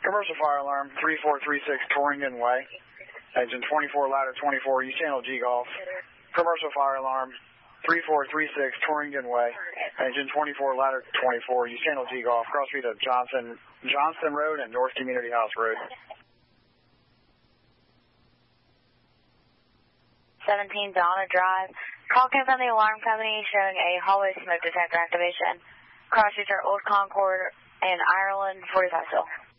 Commercial fire alarm, 3436 Torrington Way. Engine 24, ladder 24, East Channel G Golf. Commercial fire alarm, 3436 Torrington Way. Engine 24, ladder 24, East Channel G Golf. Cross street of Johnston Road and North Community House Road. 17 Donna Drive. Call came from the alarm company showing a hallway smoke detector activation. Cross streets are Old Concord and Ireland 45 still.